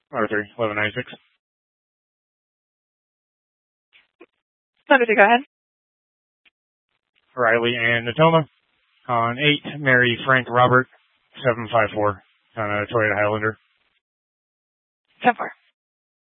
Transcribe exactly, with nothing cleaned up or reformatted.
R three, eleven ninety-six. Number two, go ahead. Riley and Natoma. On eight, Mary Frank Robert, seven five four. On a Toyota Highlander. ten four.